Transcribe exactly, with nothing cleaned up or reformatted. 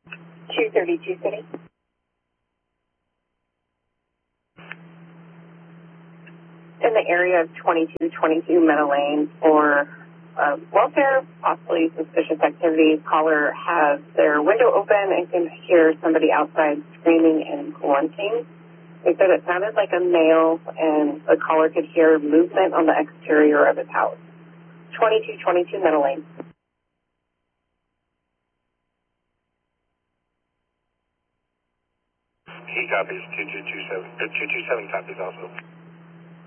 two thirty-two City. In the area of twenty-two twenty-two Meadow Lane for uh, welfare, possibly suspicious activity. Caller has their window open and can hear somebody outside screaming and grunting. They said it sounded like a male, and the caller could hear movement on the exterior of his house. twenty-two twenty-two Meadow Lane. He copies, two two two seven, or two two seven copies also.